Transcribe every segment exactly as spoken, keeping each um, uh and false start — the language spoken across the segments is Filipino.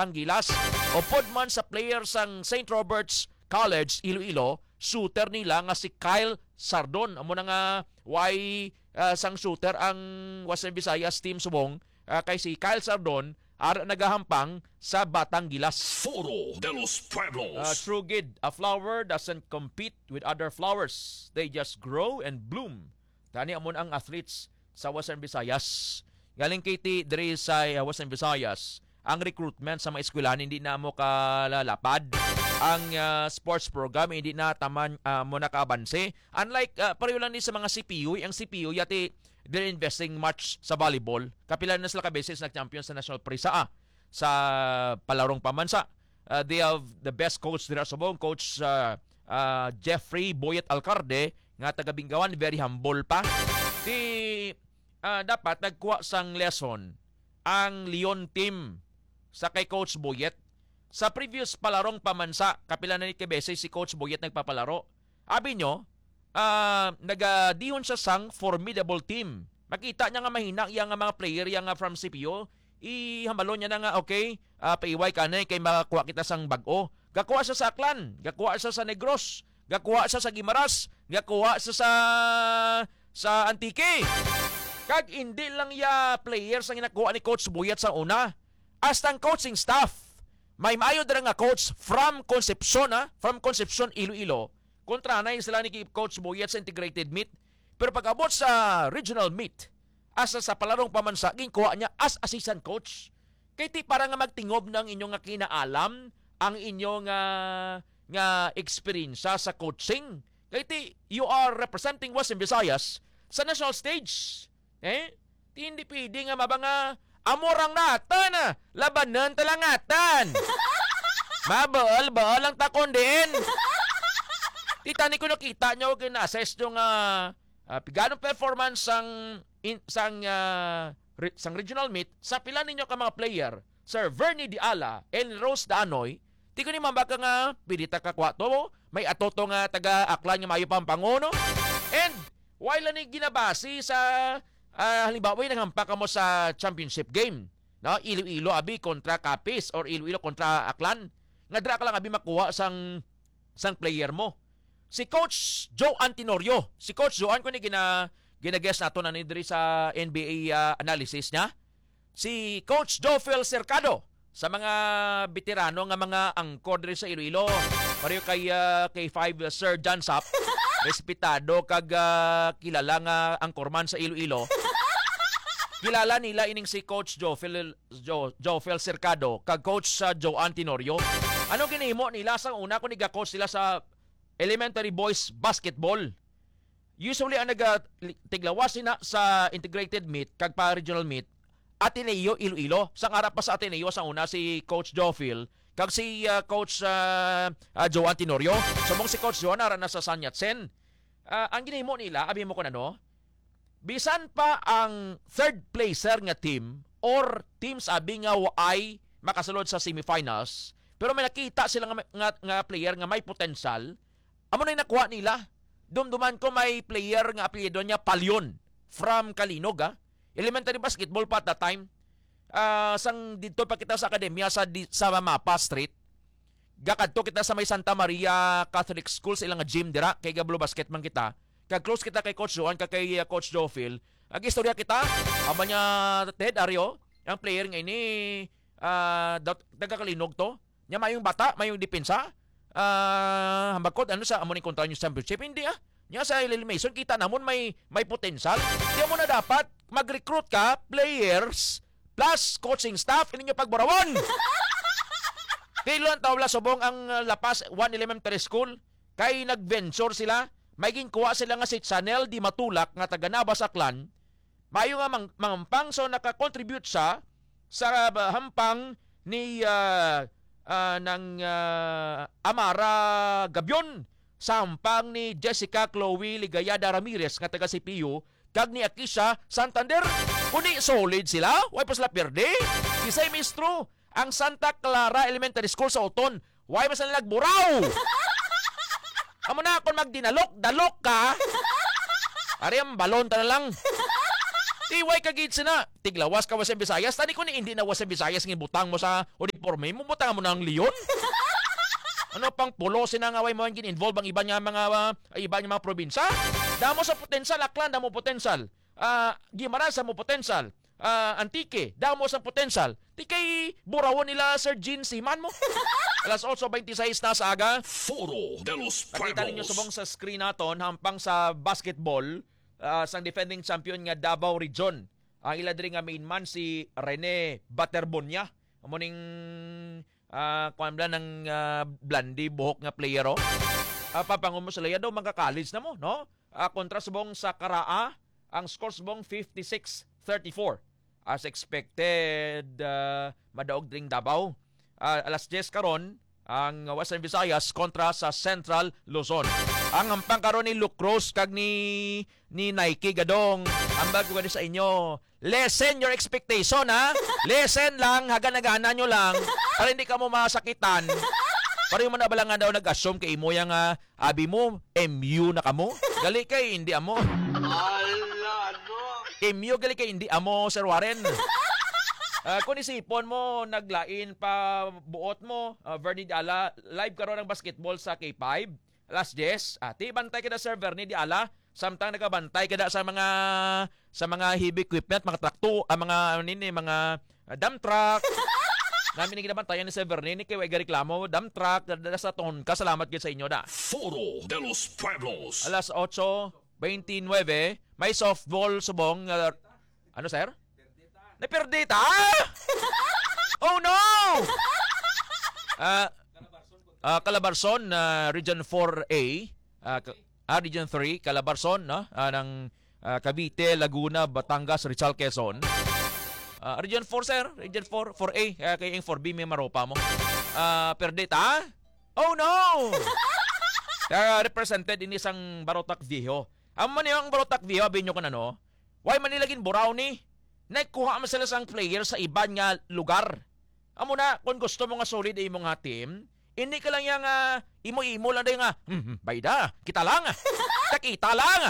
Batangilas. Upod man sa player sang Saint Robert's College Iloilo, shooter nila nga si Kyle Sardon. Amo na nga why uh, sang shooter ang Western Visayas team subong uh, kay si Kyle Sardon ara nagahampang sa Batangilas. Foro de los Pueblos. Uh, true gid, a flower doesn't compete with other flowers. They just grow and bloom. Tani amon ang athletes sa Western Visayas. Galing kay ti diri sa uh, Western Visayas, ang recruitment sa mga eskwelahan hindi na mo kalalapad. Ang uh, sports program hindi na taman uh, mo nakabanse. Unlike uh, pareho lang din sa mga C P U, ang C P U yati they're investing much sa volleyball. Kapilan na sila kabeses nag-champion sa National Prix sa sa palarong pamansa. Uh, they have the best coach dira sa buong coach uh, uh, Jeffrey Boyet Alcarde nga taga Bingawan, very humble pa. Di uh, dapat nagkuha sang lesson ang Leon team sa kay Coach Boyet. Sa previous palarong pamansa, kapila na ni Kebese si Coach Boyet nagpapalaro. Abi nyo, uh, nagadihon siya sang formidable team. Makita niya nga mahina yung mga player yung nga from C P O. Ihambalo niya na nga, okay, uh, paiway ka na kay makakuha kita sang bag-o. Gakuha siya sa Aklan, gakuha siya sa Negros, gakuha siya sa Gimaras, gakuha siya sa sa Antique. Kag hindi lang ya players ang inakuha ni Coach Boyet sa una. Hasta ang coaching staff. May maayo dira nga coach from Concepcion, ha? From Concepcion, Iloilo. Kontra na yung sila ni Coach Boyet sa integrated meet. Pero pag abot sa regional meet, asa sa palarong pamansa, ginkuha niya as assistant coach. Kaya ti para nga magtingob ng inyong nga kinaalam, ang inyong uh, nga experience sa coaching. Kaya ti, you are representing Western Visayas sa national stage. Eh? Ti hindi pwede nga mabanga amorang natan, ah. Labanan talangatan. Mabal, bal ang takon din. Titani ko nakita nyo, kina-assess nyo nga uh, piganong performance sang, in, sang, uh, re, sang regional meet sa pila ninyo ka mga player, Sir Vernie Diala and Rose Danoy. Ti ko ni mambaka nga, pidita ka kwato mo, may atoto nga taga-aklan nga mayo pang pangono. And, while ni ginabasi sa Uh, halimbawa, nanghampa ka mo sa championship game. No? Iloilo, abi, kontra Capiz or Iloilo kontra Aklan. Ngadra ka lang, abi, makuha sang, sang player mo. Si Coach Joe Antinorio. Si Coach Joan, kung ni gina, gina-guess nato na nidri sa N B A uh, analysis niya. Si Coach Jofel Cercado. Sa mga veterano nga mga angkor diri sa Iloilo. Pareho kay, uh, kay five uh, Sir John Sapp. Respetado kag uh, kilala nga angkorman sa Iloilo. Kilala nila ining si Coach Jofel Jo Jofel Cercado kag Coach uh, Joe Antinorio. Ano ginahimo nila sa una ko niga-coach sila sa elementary boys basketball. Usually ang nagatiglawas sina sa integrated meet kag pa regional meet Ateneo Iloilo. Sang harap pa sa Ateneo sa una si Coach Jofel kag si uh, Coach uh, uh, Joe Antinorio. Sumong si Coach Joe nara na sa San Yat-sen. Uh, ang ginahimo nila, abi mo ko na no, bisan pa ang third placer nga team or teams abi nga ay makasulod sa semifinals, pero may nakita sila nga, nga, nga player nga may potential, amo na nakuha nila. Dumduman ko may player nga apelyido niya Palyon from Kalinog, ha? Elementary basketball pa at that time. Uh, sang dito pa kita sa akademya sa, di, sa Mapa Street. Gakadto kita sa may Santa Maria Catholic School sa ilang gym dira kay Gablo Basket man kita. Kag close kita kay Coach Joan kag kay uh, Coach Jofil. Ang istorya kita, aba niya Ted Ario, ang player nga ini uh, nagkakalinog to. Nya mayong bata, mayong depensa. Uh, hambakod ano sa amo ni Continuous Championship hindi ah. Nya sa Lily Mason kita namon may may potential. Di mo na dapat mag-recruit ka players plus coaching staff ininyo pagborawon. Kailan tawla subong ang uh, Lapas one Elementary School kay nag-venture sila, may ginkuha sila nga si Chanel Di Matulak nga taga Navas Aklan. Mayo nga mang, mangampang so naka-contribute siya sa uh, hampang ni uh, uh, ng uh, Amara Gabion, sa hampang ni Jessica Chloe Ligayada Ramirez nga taga C P U kag ni Akisha Santander. Kuni solid sila, way pa sila perde. The same is true. Ang Santa Clara Elementary School sa Oton, way pa sila nagburaw. Amo na kung magdinalok, dalok ka. Ari ang balon ta na lang. Tiway kagid sina. Tiglawas ka Western Visayas. Tani ko ni hindi na Western Visayas ng butang mo sa uniforme mo. Butang mo ng leon. Ano pang pulo sinangaway mo ang gin-involve ang iba niya mga uh, iba niya mga probinsya? Damo sa potential, Aklan damo potential. Ah, uh, Guimaras mo potential. Ah, uh, Antique, damo sa potential. Di kay burawon nila Sir Jean Siman mo. Alas eight twenty-six na sa aga. Foro de los Nakita ninyo Pueblos. subong sa screen naton hampang sa basketball uh, sang defending champion nga Davao Region. Ang ila diri nga main man si Rene Baterbonia. Amo ning uh, kuan bla ng uh, blandi buhok nga playero. Uh, papangon mo sila daw mga college na mo, no? Uh, kontra subong sa Karaa, ang score subong fifty-six thirty-four. As expected, uh, madaog dring Davao. Uh, alas ten karon ang Western Visayas kontra sa Central Luzon. Ang ampang karon ni Lucros kag ni ni Nike gadong ambag ko sa inyo. Lessen your expectation ha. Lessen lang, hagan-hagana nyo lang para hindi ka mo masakitan. Para yung manabalangan daw nag-assume kay imo yang uh, abi mo M U na kamo. Gali kay hindi amo. Ala, no. M U gali kay hindi amo Sir Warren. Uh, kung isipon mo, naglain pa buot mo, uh, Vernie Diala, live karon ng basketball sa K five, alas ten, ati, bantay kada Sir Vernie Diala, samtang nagabantay kada sa mga sa mga heavy equipment, mga trakto, uh, mga nini, mga uh, dump truck. Namin ni ginabantayan ni Sir Vernie, ni kay way reklamo, dump truck, dada sa ton ka, salamat gid sa inyo da. Foro de los Pueblos. Alas eight twenty-nine, may softball subong, uh, ano sir? Naperdita! Oh no! Ah, uh, Calabarzon, uh, Region four A, uh, uh, Region three, Calabarzon, no? Uh, ng uh, Cavite, Laguna, Batangas, Rizal, Quezon. Uh, Region four, sir. Region four, four A. Kaya kayo yung four B, may maropa mo. Uh, perdita? Oh no! Kaya represented in isang Barotac Viejo. Ang man yung Barotac Viejo, abin nyo ka na, no? Why manilagin buraw ni? Nagkuha mo sila sang player sa iba nga lugar. Amo na, kung gusto mo nga solid ay imong nga team, hindi ka lang yung uh, imo-imo lang nga, hmm, bayda, kita lang, kakita lang.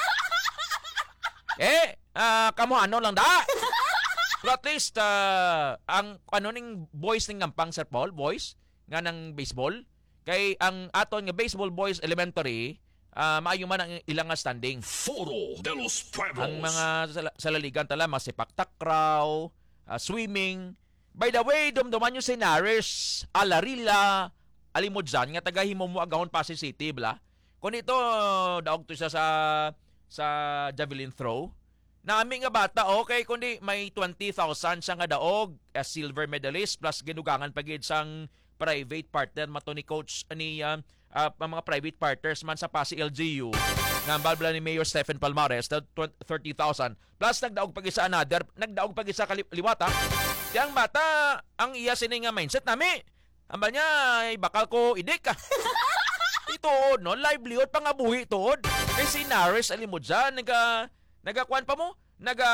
Eh, uh, kamo ano lang da. But at least, uh, ang ano ning boys ning ngampang Sir Paul, boys, nga ng baseball, kay ang aton nga baseball boys elementary, Uh, maayo man ang ilang standing. Foro de los Pueblos. Ang mga sa, sa laligan tala, masipak takraw, uh, swimming. By the way, dumduman nyo si Naris, Alarila, Alimudzan, nga taga Himomo Agahon, Pasig City, bla. Kung ito, uh, daog to siya sa, sa javelin throw. Nami nga bata, okay, kundi may twenty thousand siya nga daog, as silver medalist, plus ginugangan pagid sang private partner, mato ni coach, ni uh, Uh, mga private partners man sa Pasig L G U nga balbala ni Mayor Stephen Palmares thirty thousand plus nagdaog pag isa another nagdaog pag isa kaliwata yang bata ang iya sini nga mindset nami ambal niya ay bakal ko idik ka ituod no livelihood pa nga buhi ituod kay si Naris Alimudza naga nagakuan pa mo naga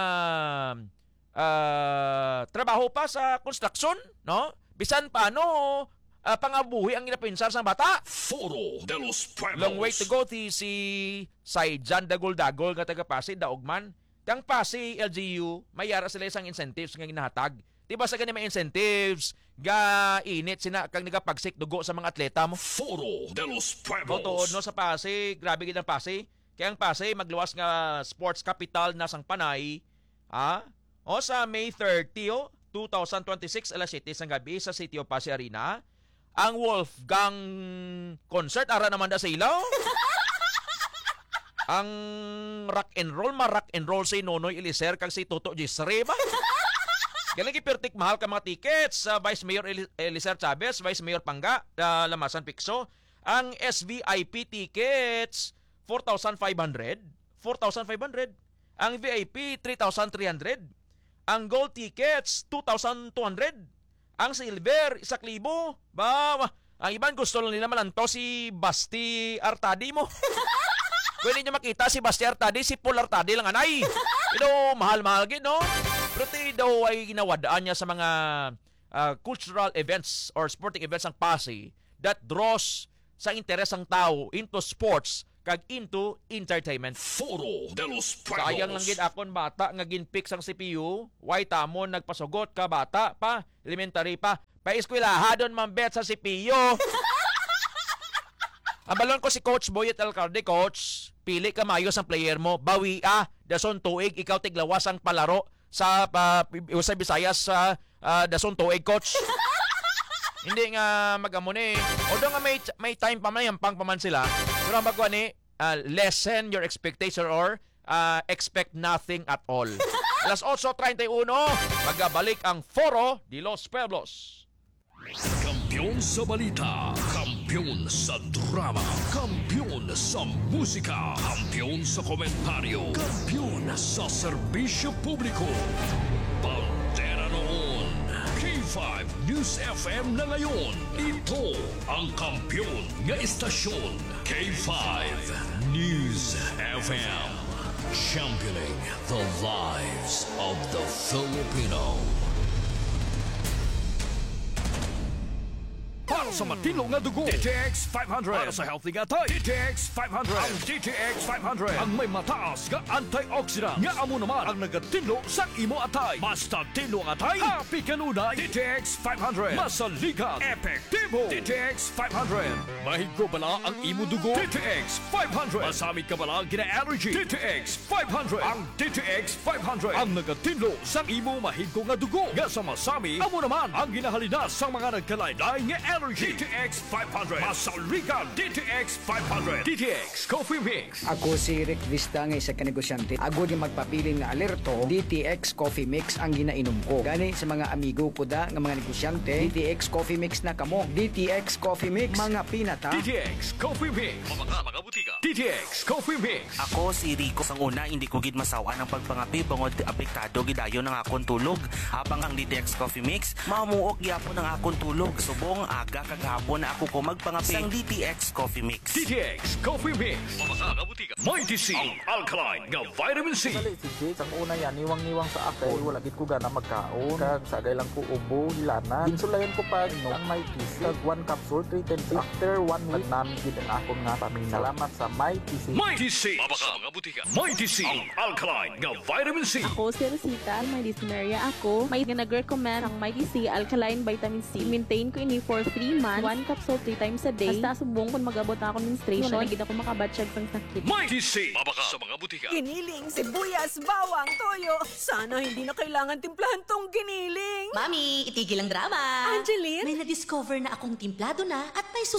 uh, trabaho pa sa construction no bisan paano Uh, pangabuhi ang ginapinsar sa bata. Foro de los Pueblos. Long way to go ti si Saijan Dagol-Dagol nga taga Pasig daogman. Kang Pasig L G U mayara sila isang incentives nga ginahatag. Diba sa ganyan may incentives ga init sina kang nagapagsik dugo sa mga atleta mo. Foro de los Pueblos. Tuod no sa Pasig, grabe gid ang Pasig. Kaya ang Pasig magluwas nga sports capital na sang Panay. Ha? O sa May thirty oh, twenty twenty-six alas siyete sang gabi sa City of Pasig Arena. Ang Wolfgang concert ara naman da sa ilaw. Ang rock and roll ma rock and roll si Nonoy Elicer kag si Toto Gisre ba. Galing ipirtik mahal ka mga tickets sa uh, Vice Mayor Elicer Chavez, Vice Mayor Pangga, uh, Lamasan Picso. Ang S V I P tickets four thousand five hundred, four thousand five hundred. Ang V I P three thousand three hundred. Ang gold tickets two thousand two hundred. Ang silver, isak libo. Ba, ang iban gusto lang nila malanto si Basti Artadi mo. Pwede niyo makita si Basti Artadi, si Paul Artadi lang anay. Ito, mahal-mahal gid no? Pero ito daw ay ginawadaan niya sa mga uh, cultural events or sporting events ang Pasig that draws sa interes ng tao into sports kag into entertainment. Foro de los Sayang lang Pueblos. gid akon bata nga ginfix ang C P U, why tamon nagpasugot ka bata pa, elementary pa, pa eskwelahadon mambet sa C P U. Abalon ko si Coach Boyet Alcalde, Coach, pili ka maayos ang player mo, bawi ah, dason tuig ikaw tiglawas ang palaro sa uh, sa Visayas sa uh, dason tuig, Coach. Hindi nga mag-amon eh. Although nga may, may time pa man, yampang pa man sila. Pero ang magwa ni, uh, lessen your expectation or uh, expect nothing at all. alas otso treinta y uno, magabalik ang Foro de los Pueblos. Kampiyon sa balita, kampiyon sa drama, kampiyon sa musika, kampiyon sa komentaryo, kampiyon sa serbisyo publiko. Pantera noon, K five News F M na ngayon. Ito ang kampiyon nga istasyon, K five News F M. Championing the lives of the Filipino. Para sa matino nga dugo, D T X five hundred. Para sa healthy nga tayo, D T X five hundred. Ang D T X five hundred ang may mataas nga antioxidant nga amo naman ang nagatinlo sa imo atay. Basta tinlo ang atay, happy kanunay. D T X five hundred. Masaligan, epektibo. D T X five hundred. Mahigo bala ang imo dugo. D T X five hundred. Masamit ka bala gina-allergy. D T X five hundred. Ang D T X five hundred ang nagatinlo sa imo mahigo nga dugo. Nga sa masami, amo naman ang ginahalinas sa mga nagkalaylay nga allergy. D T X five hundred. Masaligan D T X five hundred. D T X Coffee Mix. Ako si Rick Vista nga isa ka negosyante. Ako di magpapilin nga alerto, D T X Coffee Mix ang ginainom ko. Gani sa mga amigo ko da nga mga negosyante, D T X Coffee Mix na kamo. D T X Coffee Mix, mga pinata. D T X Coffee Mix. Mga mga butika. D T X Coffee Mix. Ako si Rico sang una hindi ko gid masawa ng pagpangapi bangod apektado gidayon ng akong tulog. Habang ang D T X Coffee Mix mamuok gyapon ang akong tulog. Subong aga kagahapon na ako ko magpangapi sang D T X Coffee Mix. D T X Coffee Mix. Mga mga butika. Mighty C. Ang alkaline nga vitamin C. Dali si Jake, ang una yan, niwang-niwang sa akay, wala gid ko gana magkaon, kag sagay lang ko ubo, hilana. Ginsulayan ko pa, no, ang Mighty C, kag one capsule, three ten days. After one week, namin gid ang akong nga paminaw. Salamat sa Mighty C. Mighty C. Mga mga butika. Mighty C. Ang alkaline nga vitamin C. Ako si Rosita, may dyspnea ako. May nag-recommend ang Mighty C Alkaline Vitamin C. Maintain ko ini for three months, one capsule three times a day. Hasta subong kung mag-abot na ako ng menstruation, wala gid ako makabatsyag sang sakit. Mighty C. Mabaka sa mga butika. Giniling, sibuyas, bawang, toyo. Sana hindi na kailangan timplahan tong giniling. Mami, itigil ang drama. Angeline? May na-discover na akong timplado na at may